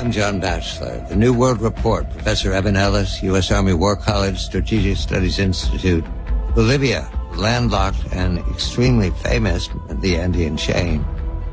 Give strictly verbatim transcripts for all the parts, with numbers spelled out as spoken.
I'm John Batchelor. The New World Report, Professor Evan Ellis, U S Army War College Strategic Studies Institute. Bolivia, landlocked and extremely famous, the Andean chain.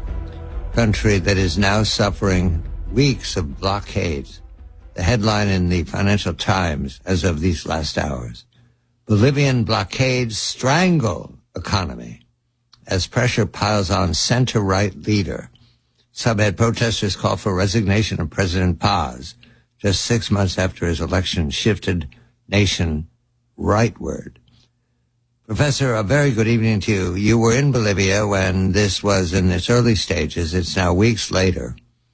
Country that is now suffering weeks of blockades. The headline in the Financial Times as of these last hours. Bolivian blockades strangle economy as pressure piles on center-right leader. Subhead: protesters call for resignation of President Paz just six months after his election shifted nation rightward. Professor, a very good evening to you. You were in Bolivia when this was in its early stages. It's now weeks later.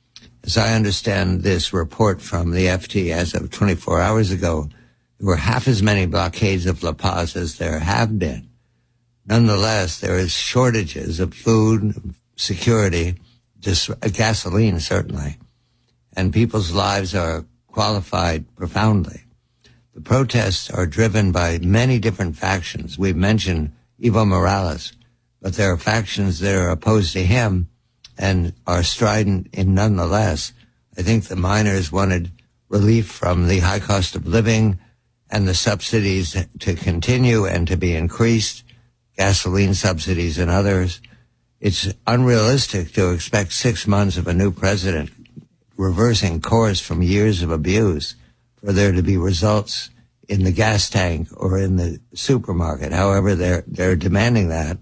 As I understand this report from the F T as of twenty-four hours ago, there were half as many blockades of La Paz as there have been. Nonetheless, there is shortages of food, security, just gasoline, certainly, and people's lives are qualified profoundly. The protests are driven by many different factions. We've mentioned Evo Morales, but there are factions that are opposed to him and are strident in nonetheless. I think the miners wanted relief from the high cost of living and the subsidies to continue and to be increased, gasoline subsidies and others. It's unrealistic to expect six months of a new president reversing course from years of abuse for there to be results in the gas tank or in the supermarket. However, they're, they're demanding that.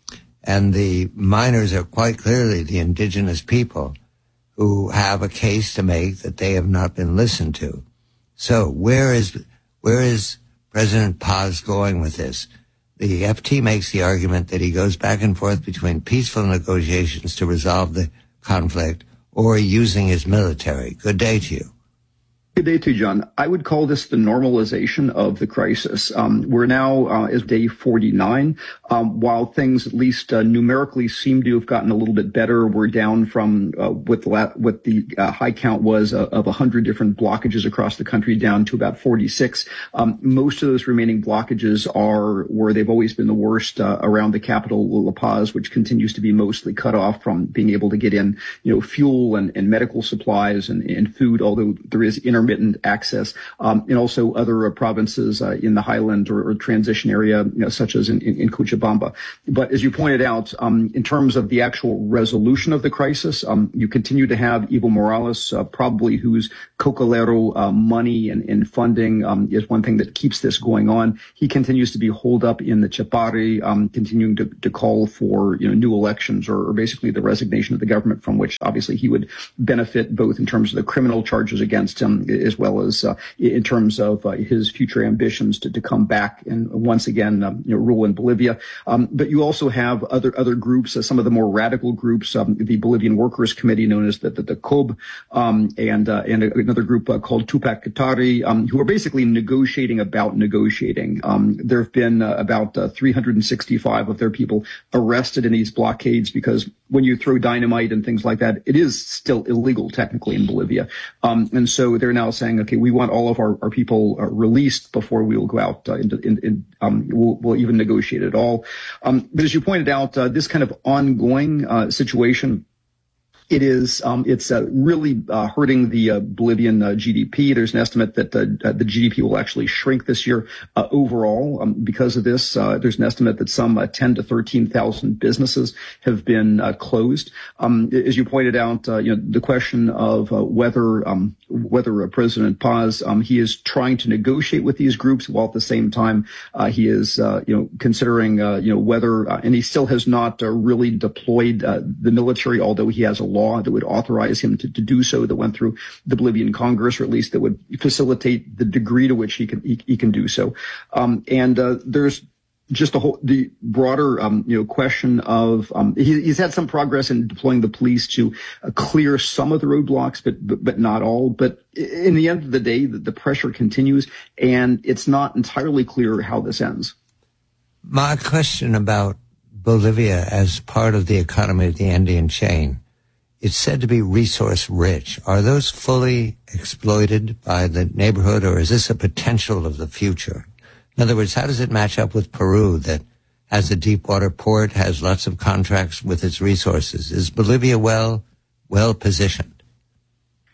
And the miners are quite clearly the indigenous people who have a case to make that they have not been listened to. So where is, where is President Paz going with this? The F T makes the argument that he goes back and forth between peaceful negotiations to resolve the conflict or using his military. Good day to you. Good day to you, John. I would call this the normalization of the crisis. Um, we're now uh, is day forty-nine. Um, while things at least uh, numerically seem to have gotten a little bit better, we're down from uh, what the la- what the uh, high count was uh, of one hundred different blockages across the country down to about forty-six. Um, most of those remaining blockages are where they've always been the worst uh, around the capital, La Paz, which continues to be mostly cut off from being able to get in, you know, fuel and, and medical supplies and, and food, although there is intermittent access, um, and also other uh, provinces uh, in the highland or, or transition area, you know, such as in, in, in Cochabamba. But as you pointed out, um, in terms of the actual resolution of the crisis, um, you continue to have Evo Morales, uh, probably whose Cocalero uh, money and, and funding um, is one thing that keeps this going on. He continues to be holed up in the Chapare, um, continuing to, to call for, you know, new elections or, or basically the resignation of the government, from which obviously he would benefit both in terms of the criminal charges against him as well as uh, in terms of uh, his future ambitions to, to come back and once again um, you know, rule in Bolivia. Um, but you also have other other groups, uh, some of the more radical groups, um, the Bolivian Workers Committee, known as the, the, the C O B, um, and uh, and another group uh, called Tupac Katari, um, who are basically negotiating about negotiating. Um, there have been uh, about uh, three hundred sixty-five of their people arrested in these blockades because when you throw dynamite and things like that, it is still illegal technically in Bolivia. Um, and so they're now saying, okay, we want all of our, our people uh, released before we will go out uh, into, in, in, um, we'll, we'll even negotiate at all. Um, but as you pointed out, uh, this kind of ongoing uh, situation, It is, um, it's uh, really uh, hurting the uh, Bolivian uh, G D P. There's an estimate that uh, the G D P will actually shrink this year uh, overall um, because of this. Uh, there's an estimate that some uh, ten to thirteen thousand businesses have been uh, closed. Um, as you pointed out, uh, you know, the question of uh, whether um, whether uh, President Paz, um, he is trying to negotiate with these groups while at the same time uh, he is, uh, you know, considering, uh, you know, whether uh, and he still has not uh, really deployed uh, the military, although he has a law that would authorize him to, to do so, that went through the Bolivian Congress, or at least that would facilitate the degree to which he can he, he can do so. Um, and uh, there's just a whole the broader um, you know question of um, he, he's had some progress in deploying the police to uh, clear some of the roadblocks, but, but but not all. But in the end of the day, the, the pressure continues, and it's not entirely clear how this ends. My question about Bolivia as part of the economy of the Andean chain. It's said to be resource rich. Are those fully exploited by the neighborhood, or is this a potential of the future? In other words, how does it match up with Peru that has a deep water port, has lots of contracts with its resources? Is Bolivia well, well positioned?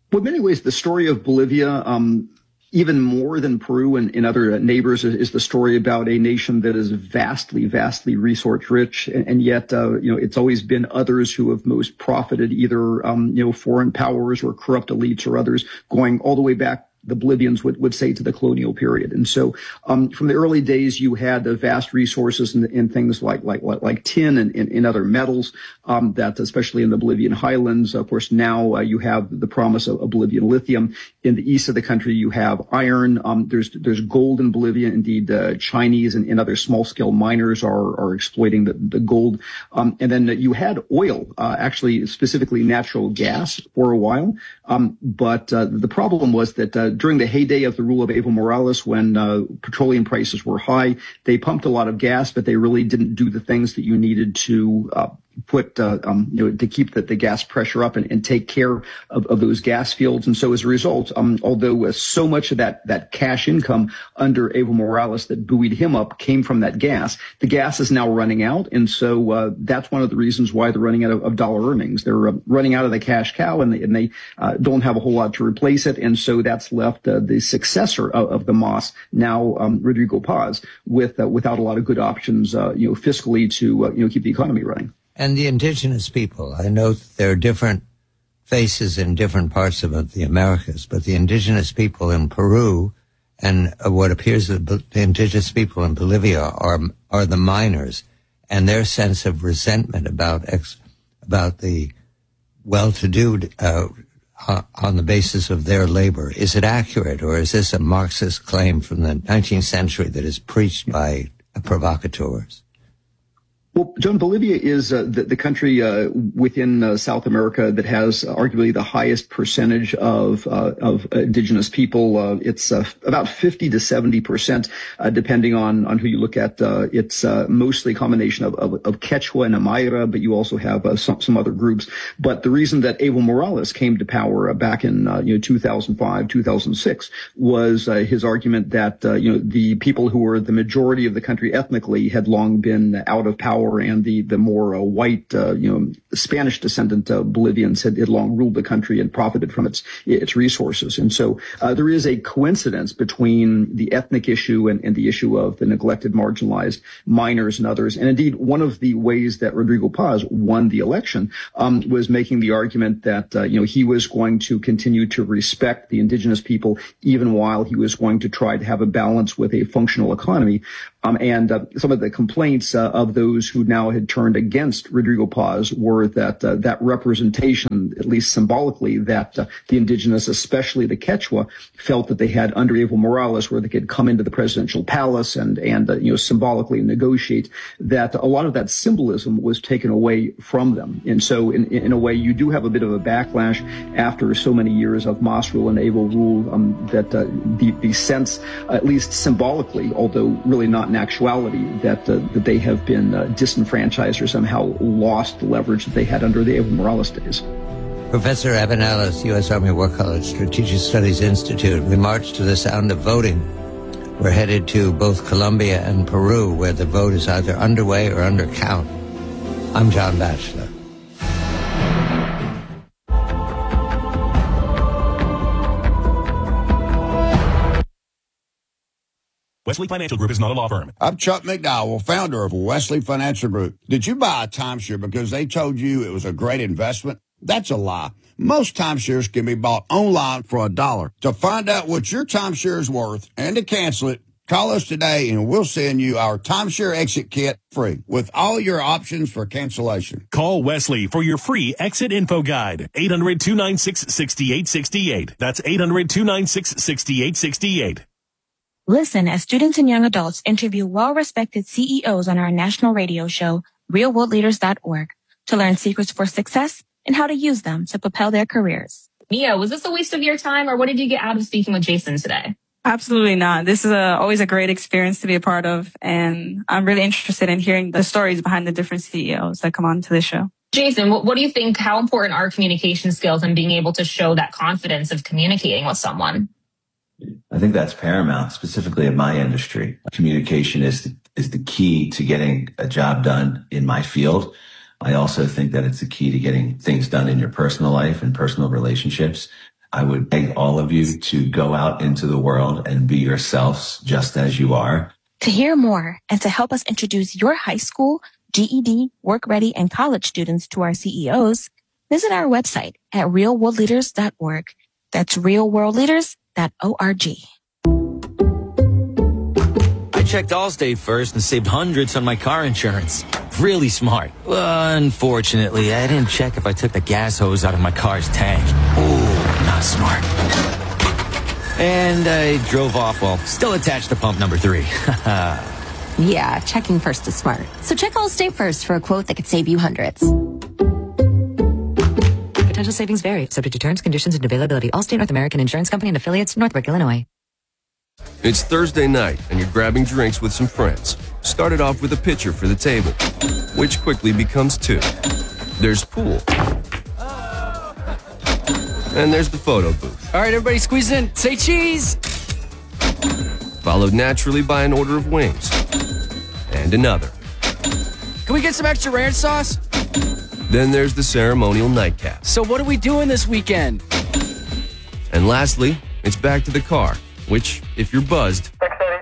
Well, in many ways, the story of Bolivia, um, even more than Peru and, and other neighbors, is, is the story about a nation that is vastly, vastly resource rich, and, and yet, uh, you know, it's always been others who have most profited, either, um, you know, foreign powers or corrupt elites or others, going all the way back. The Bolivians would, would say to the colonial period. And so, um, from the early days, you had the vast resources in, in things like, like, like, like tin and, and, and other metals, um, that especially in the Bolivian highlands. Of course, now, uh, you have the promise of, of Bolivian lithium. In the east of the country, you have iron. Um, there's, there's gold in Bolivia. Indeed, uh, Chinese and, and other small scale miners are, are exploiting the, the gold. Um, and then you had oil, uh, actually specifically natural gas for a while. Um, but, uh, the problem was that, uh, during the heyday of the rule of Evo Morales, when uh, petroleum prices were high, they pumped a lot of gas, but they really didn't do the things that you needed to uh, put, uh, um, you know, to keep the, the gas pressure up and, and take care of, of those gas fields. And so as a result, um, although uh, so much of that, that cash income under Evo Morales that buoyed him up came from that gas, the gas is now running out. And so uh, that's one of the reasons why they're running out of, of dollar earnings. They're uh, running out of the cash cow, and they, and they uh, don't have a whole lot to replace it. And so that's left uh, the successor of, of the M A S, now um, Rodrigo Paz, with uh, without a lot of good options, uh, you know, fiscally to uh, you know keep the economy running. And the indigenous people, I know that there are different faces in different parts of the Americas, but the indigenous people in Peru and what appears that the indigenous people in Bolivia are are the miners, and their sense of resentment about ex, about the well-to-do uh, on the basis of their labor. Is it accurate, or is this a Marxist claim from the nineteenth century that is preached by provocateurs? Well, John, Bolivia is uh, the, the country uh, within uh, South America that has arguably the highest percentage of uh, of indigenous people. Uh, it's uh, about fifty to seventy percent, uh, depending on on who you look at. Uh, it's uh, mostly a combination of, of, of Quechua and Aymara, but you also have uh, some some other groups. But the reason that Evo Morales came to power uh, back in uh, you know two thousand five, two thousand six was uh, his argument that uh, you know the people who were the majority of the country ethnically had long been out of power. And the, the more uh, white, uh, you know, Spanish descendant uh, Bolivians had, had long ruled the country and profited from its its resources. And so uh, there is a coincidence between the ethnic issue and, and the issue of the neglected, marginalized miners and others. And indeed, one of the ways that Rodrigo Paz won the election um, was making the argument that, uh, you know, he was going to continue to respect the indigenous people, even while he was going to try to have a balance with a functional economy. Um, and uh, some of the complaints uh, of those who now had turned against Rodrigo Paz were that uh, that representation, at least symbolically, that uh, the indigenous, especially the Quechua, felt that they had under Evo Morales, where they could come into the presidential palace and and uh, you know symbolically negotiate. That a lot of that symbolism was taken away from them, and so in in a way, you do have a bit of a backlash after so many years of M A S rule and Evo rule. Um, that uh, the the sense, at least symbolically, although really not in actuality, that uh, that they have been uh, disenfranchised or somehow lost the leverage that they had under the Evo Morales days. Professor Evan Ellis, U S Army War College Strategic Studies Institute. We march to the sound of voting. We're headed to both Colombia and Peru, where the vote is either underway or under count. I'm John Batchelor. Wesley Financial Group is not a law firm. I'm Chuck McDowell, founder of Wesley Financial Group. Did you buy a timeshare because they told you it was a great investment? That's a lie. Most timeshares can be bought online for a dollar. To find out what your timeshare is worth and to cancel it, call us today and we'll send you our timeshare exit kit free with all your options for cancellation. Call Wesley for your free exit info guide. eight hundred, two nine six, six eight six eight. That's eight hundred, two nine six, six eight six eight. Listen as students and young adults interview well-respected C E Os on our national radio show, real world leaders dot org, to learn secrets for success and how to use them to propel their careers. Mia, was this a waste of your time, or what did you get out of speaking with Jason today? Absolutely not. This is a, always a great experience to be a part of, and I'm really interested in hearing the stories behind the different C E Os that come on to this show. Jason, what, what do you think, how important are communication skills and being able to show that confidence of communicating with someone? I think that's paramount, specifically in my industry. Communication is the, is the key to getting a job done in my field. I also think that it's the key to getting things done in your personal life and personal relationships. I would beg all of you to go out into the world and be yourselves just as you are. To hear more and to help us introduce your high school, G E D, work ready, and college students to our C E Os, visit our website at real world leaders dot org. That's real world leaders dot org. I checked Allstate first and saved hundreds on my car insurance. Really smart. Uh, unfortunately, I didn't check if I took the gas hose out of my car's tank. Ooh, not smart. And I drove off while still attached to pump number three. Yeah, checking first is smart. So check Allstate first for a quote that could save you hundreds. Potential savings vary, subject to terms, conditions, and availability. Allstate North American Insurance Company and affiliates, Northbrook, Illinois. It's Thursday night, and you're grabbing drinks with some friends. Started off with a pitcher for the table, which quickly becomes two. There's pool. And there's the photo booth. All right, everybody squeeze in. Say cheese. Followed naturally by an order of wings. And another. Can we get some extra ranch sauce? Then there's the ceremonial nightcap. So what are we doing this weekend? And lastly, it's back to the car, which, if you're buzzed,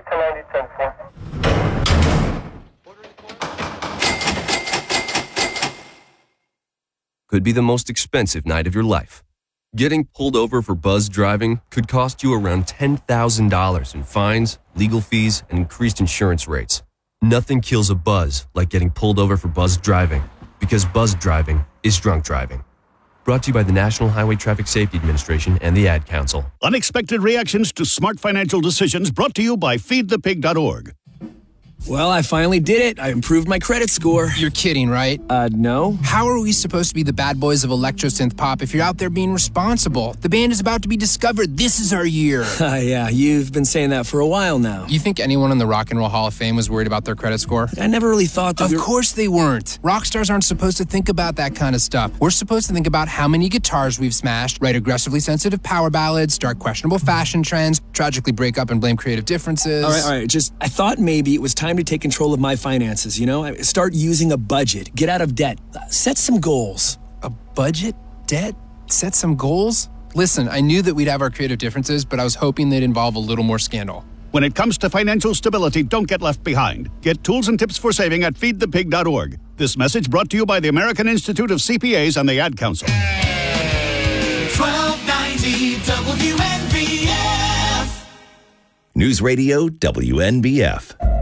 could be the most expensive night of your life. Getting pulled over for buzz driving could cost you around ten thousand dollars in fines, legal fees, and increased insurance rates. Nothing kills a buzz like getting pulled over for buzz driving, because buzz driving is drunk driving. Brought to you by the National Highway Traffic Safety Administration and the Ad Council. Unexpected reactions to smart financial decisions brought to you by feed the pig dot org. Well, I finally did it. I improved my credit score. You're kidding, right? Uh, no. How are we supposed to be the bad boys of electro synth pop if you're out there being responsible? The band is about to be discovered. This is our year. Uh, yeah, you've been saying that for a while now. You think anyone in the Rock and Roll Hall of Fame was worried about their credit score? I never really thought that. Of we were... course they weren't. Rock stars aren't supposed to think about that kind of stuff. We're supposed to think about how many guitars we've smashed, write aggressively sensitive power ballads, start questionable fashion trends, tragically break up and blame creative differences. All right, all right. Just, I thought maybe it was time to take control of my finances, you know? Start using a budget. Get out of debt. Set some goals. A budget? Debt? Set some goals? Listen, I knew that we'd have our creative differences, but I was hoping they'd involve a little more scandal. When it comes to financial stability, don't get left behind. Get tools and tips for saving at feed the pig dot org. This message brought to you by the American Institute of C P As and the Ad Council. twelve ninety W N B F News Radio W N B F.